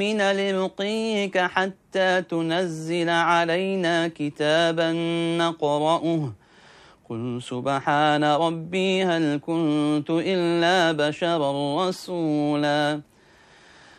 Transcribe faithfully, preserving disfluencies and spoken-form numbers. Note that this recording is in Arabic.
من لرقيك حتى تنزل علينا كتابا نقرأه قل سبحان ربي هل كنت إلا بشرا رسولا